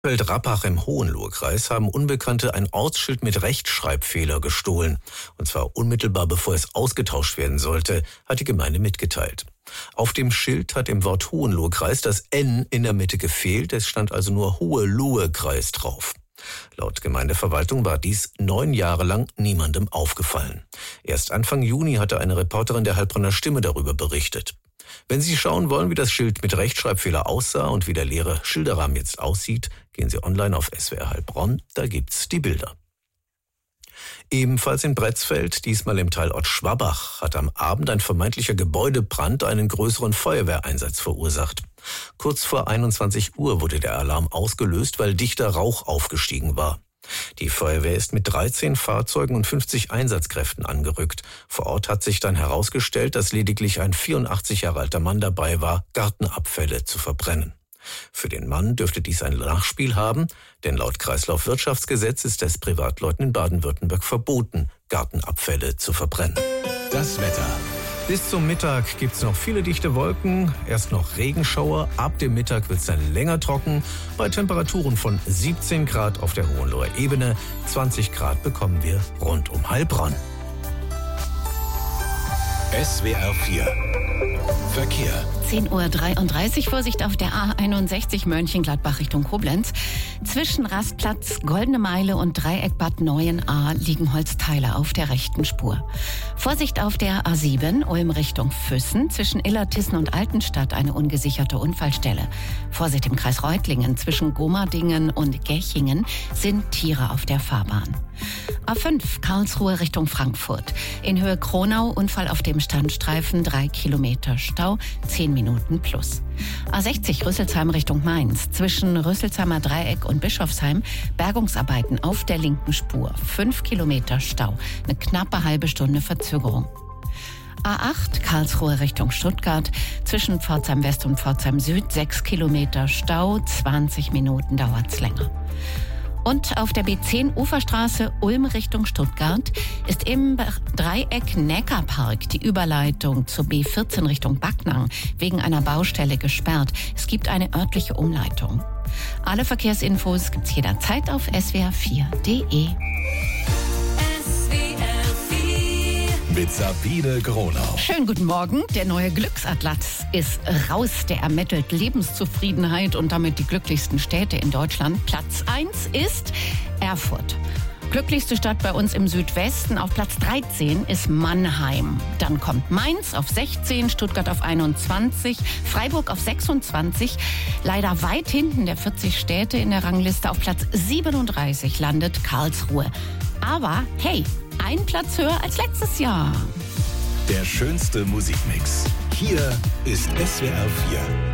Rappach im Hohenlohe-Kreis haben Unbekannte ein Ortsschild mit Rechtschreibfehler gestohlen. Und zwar unmittelbar bevor es ausgetauscht werden sollte, hat die Gemeinde mitgeteilt. Auf dem Schild hat im Wort Hohenlohe-Kreis das N in der Mitte gefehlt. Es stand also nur Hohe-Lohe-Kreis drauf. Laut Gemeindeverwaltung war dies 9 Jahre lang niemandem aufgefallen. Erst Anfang Juni hatte eine Reporterin der Heilbronner Stimme darüber berichtet. Wenn Sie schauen wollen, wie das Schild mit Rechtschreibfehler aussah und wie der leere Schilderrahmen jetzt aussieht, gehen Sie online auf SWR Heilbronn, da gibt's die Bilder. Ebenfalls in Bretzfeld, diesmal im Teilort Schwabach, hat am Abend ein vermeintlicher Gebäudebrand einen größeren Feuerwehreinsatz verursacht. Kurz vor 21 Uhr wurde der Alarm ausgelöst, weil dichter Rauch aufgestiegen war. Die Feuerwehr ist mit 13 Fahrzeugen und 50 Einsatzkräften angerückt. Vor Ort hat sich dann herausgestellt, dass lediglich ein 84 Jahre alter Mann dabei war, Gartenabfälle zu verbrennen. Für den Mann dürfte dies ein Nachspiel haben, denn laut Kreislaufwirtschaftsgesetz ist es Privatleuten in Baden-Württemberg verboten, Gartenabfälle zu verbrennen. Das Wetter. Bis zum Mittag gibt's noch viele dichte Wolken, erst noch Regenschauer, ab dem Mittag wird's dann länger trocken, bei Temperaturen von 17 Grad auf der Hohenloher Ebene, 20 Grad bekommen wir rund um Heilbronn. SWR 4 Verkehr. 10:33 Uhr, Vorsicht auf der A61 Mönchengladbach Richtung Koblenz. Zwischen Rastplatz, Goldene Meile und Dreieck Bad Neuenahr liegen Holzteile auf der rechten Spur. Vorsicht auf der A7 Ulm Richtung Füssen. Zwischen Illertissen und Altenstadt eine ungesicherte Unfallstelle. Vorsicht im Kreis Reutlingen. Zwischen Gomardingen und Gechingen sind Tiere auf der Fahrbahn. A5 Karlsruhe Richtung Frankfurt. In Höhe Kronau Unfall auf dem Standstreifen, 3 Kilometer Stau, 10 Minuten plus. A60 Rüsselsheim Richtung Mainz. Zwischen Rüsselsheimer Dreieck und Bischofsheim Bergungsarbeiten auf der linken Spur, 5 Kilometer Stau, eine knappe halbe Stunde Verzögerung. A8 Karlsruhe Richtung Stuttgart. Zwischen Pforzheim West und Pforzheim Süd 6 Kilometer Stau, 20 Minuten dauert's länger. Und auf der B10 Uferstraße Ulm Richtung Stuttgart ist im Dreieck Neckarpark die Überleitung zur B14 Richtung Backnang wegen einer Baustelle gesperrt. Es gibt eine örtliche Umleitung. Alle Verkehrsinfos gibt's jederzeit auf swr4.de. Mit Sabine Gronau. Schönen guten Morgen. Der neue Glücksatlas ist raus. Der ermittelt Lebenszufriedenheit und damit die glücklichsten Städte in Deutschland. Platz 1 ist Erfurt. Glücklichste Stadt bei uns im Südwesten. Auf Platz 13 ist Mannheim. Dann kommt Mainz auf 16, Stuttgart auf 21, Freiburg auf 26. Leider weit hinten der 40 Städte in der Rangliste. Auf Platz 37 landet Karlsruhe. Aber hey, ein Platz höher als letztes Jahr. Der schönste Musikmix. Hier ist SWR 4.